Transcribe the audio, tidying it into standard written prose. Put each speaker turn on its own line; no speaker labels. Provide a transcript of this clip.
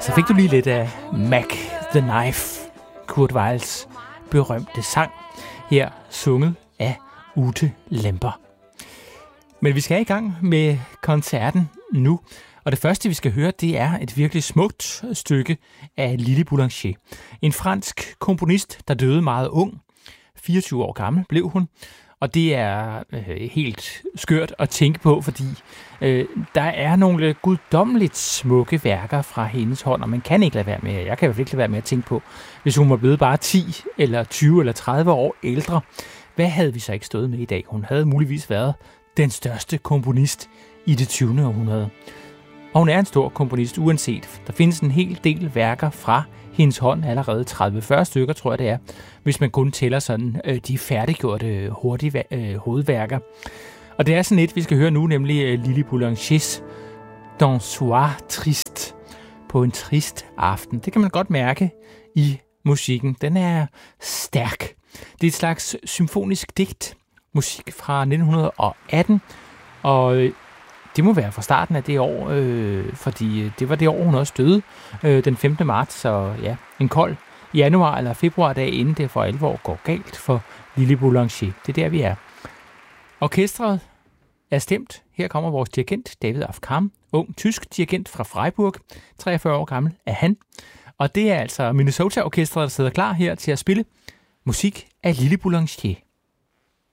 Så fik du lige lidt af Mac the Knife, Kurt Weils berømte sang, her sunget af Ute Lemper. Men vi skal i gang med koncerten nu, og det første vi skal høre, det er et virkelig smukt stykke af Lili Boulanger. En fransk komponist, der døde meget ung. 24 år gammel blev hun. Og det er helt skørt at tænke på, fordi der er nogle guddommeligt smukke værker fra hendes hånd, og man kan ikke lade være med, jeg kan i hvert fald ikke lade være med at tænke på, hvis hun var blevet bare 10 eller 20 eller 30 år ældre, hvad havde vi så ikke stået med i dag? Hun havde muligvis været den største komponist i det 20. århundrede. Og hun er en stor komponist uanset. Der findes en hel del værker fra hendes hånd, allerede 30-40 stykker, tror jeg det er, hvis man kun tæller sådan de færdiggjorte hovedværker. Og det er sådan et, vi skal høre nu, nemlig Lili Boulangers D'un soir triste, på en trist aften. Det kan man godt mærke i musikken. Den er stærk. Det er et slags symfonisk digt, musik fra 1918, og det må være fra starten af det år, fordi det var det år, hun også døde, den 15. marts, så ja, en kold januar eller februardag, inden det for alvor går galt for Lili Boulanger. Det er der, vi er. Orkestret er stemt. Her kommer vores dirigent, David Afkam, ung tysk dirigent fra Freiburg, 43 år gammel er han. Og det er altså Minnesota-orkestret, der sidder klar her til at spille musik af Lili Boulanger.